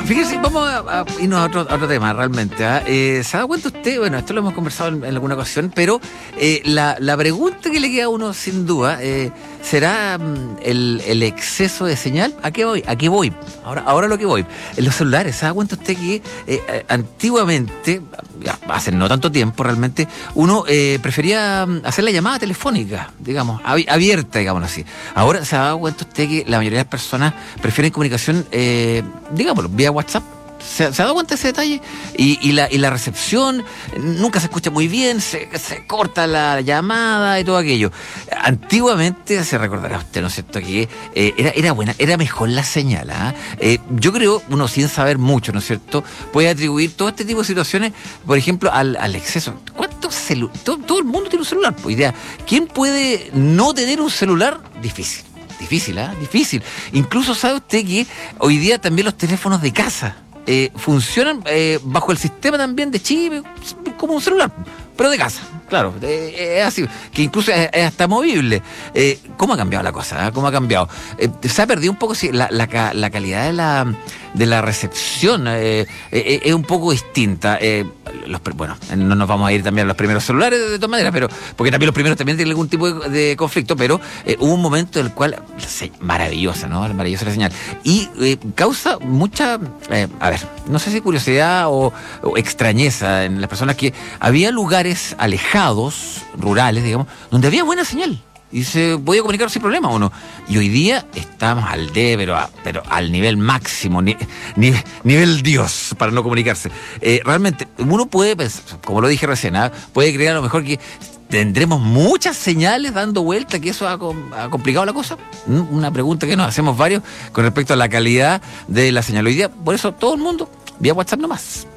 fíjese, vamos a irnos a otro tema realmente. ¿Se ha dado cuenta usted? Bueno, esto lo hemos conversado en alguna ocasión, pero la pregunta que le queda a uno sin duda será el exceso de señal. ¿A qué voy? ¿A qué voy? Ahora lo que voy. En los celulares, ¿se da cuenta usted que antiguamente, hace no tanto tiempo realmente, uno prefería hacer la llamada telefónica, digamos, abierta, digámoslo así? Ahora se ha dado cuenta usted que la mayoría de las personas prefieren comunicación, digámoslo, vía WhatsApp. ¿Se ha dado cuenta de ese detalle? Y la recepción nunca se escucha muy bien, se corta la llamada y todo aquello. Antiguamente, se recordará usted, ¿no es cierto?, que era buena, era mejor la señal. Yo creo, uno sin saber mucho, ¿no es cierto?, puede atribuir todo este tipo de situaciones, por ejemplo, al exceso. Todo el mundo tiene un celular, pues, idea. ¿Quién puede no tener un celular? Difícil. Difícil. Incluso sabe usted que hoy día también los teléfonos de casa funcionan bajo el sistema también de chip, como un celular, pero de casa. Claro, es así, que incluso es hasta movible. ¿Cómo ha cambiado la cosa? ¿Cómo ha cambiado? Se ha perdido un poco la calidad de la recepción, es un poco distinta. Bueno, no nos vamos a ir también a los primeros celulares de todas maneras, pero porque también los primeros también tienen algún tipo de conflicto, pero hubo un momento en el cual, maravillosa, ¿no? Maravillosa la señal. Y causa mucha, a ver, no sé si curiosidad o extrañeza en las personas, que había lugares alejados, rurales, digamos, donde había buena señal y se podía comunicar sin problema o no. Y hoy día estamos al debe, pero al nivel máximo, nivel Dios, para no comunicarse. Realmente, uno puede pensar, como lo dije recién, puede creer a lo mejor que tendremos muchas señales dando vuelta, que eso ha complicado la cosa. Una pregunta que nos hacemos varios con respecto a la calidad de la señal hoy día. Por eso todo el mundo vía WhatsApp nomás.